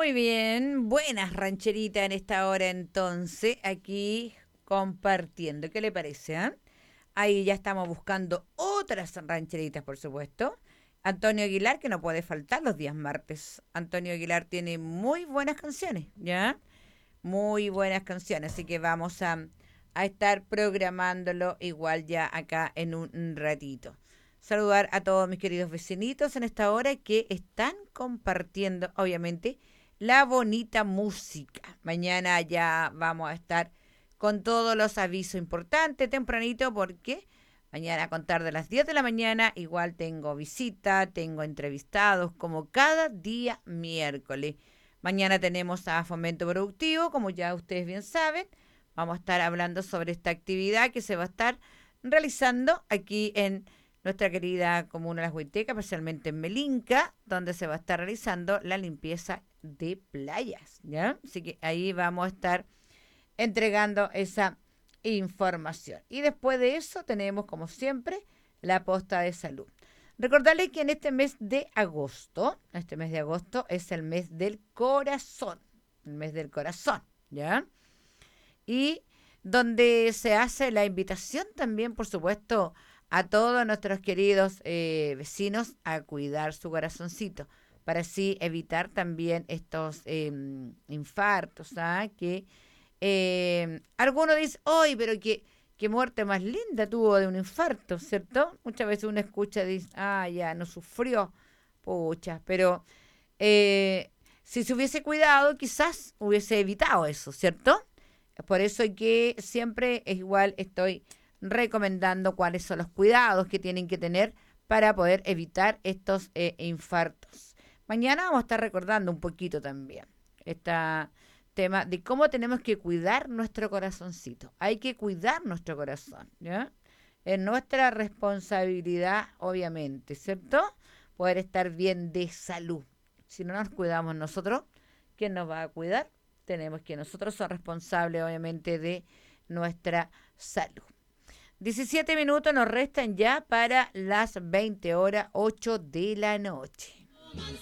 Muy bien, buenas rancheritas en esta hora entonces, aquí compartiendo. ¿Qué le parece? Ahí ya estamos buscando otras rancheritas, por supuesto. Antonio Aguilar, que no puede faltar los días martes. Antonio Aguilar tiene muy buenas canciones, ¿ya? Muy buenas canciones, así que vamos a estar programándolo igual ya acá en un ratito. Saludar a todos mis queridos vecinitos en esta hora que están compartiendo, obviamente, la bonita música. Mañana ya vamos a estar con todos los avisos importantes, tempranito, porque mañana a contar de las 10 de la mañana igual tengo visita, tengo entrevistados, como cada día miércoles. Mañana tenemos a Fomento Productivo, como ya ustedes bien saben. Vamos a estar hablando sobre esta actividad que se va a estar realizando aquí en nuestra querida comuna Las Huaytecas, especialmente en Melinca, donde se va a estar realizando la limpieza de playas, ¿ya? Así que ahí vamos a estar entregando esa información. Y después de eso tenemos, como siempre, la posta de salud. Recordarles que en este mes de agosto es el mes del corazón, ¿ya? Y donde se hace la invitación también, por supuesto, a todos nuestros queridos vecinos a cuidar su corazoncito, para así evitar también estos infartos, que algunos dicen, ¡ay, pero qué muerte más linda tuvo de un infarto! ¿Cierto? Muchas veces uno escucha y dice, ah, ya, no sufrió, pucha, pero eh, si se hubiese cuidado, quizás hubiese evitado eso, ¿cierto? Por eso es que siempre es igual estoy recomendando cuáles son los cuidados que tienen que tener para poder evitar estos infartos. Mañana vamos a estar recordando un poquito también este tema de cómo tenemos que cuidar nuestro corazoncito. Hay que cuidar nuestro corazón, ¿ya? Es nuestra responsabilidad, obviamente, ¿cierto? Poder estar bien de salud. Si no nos cuidamos nosotros, ¿quién nos va a cuidar? Tenemos que nosotros somos responsables, obviamente, de nuestra salud. 17 minutos nos restan ya para las 20 horas 8 de la noche.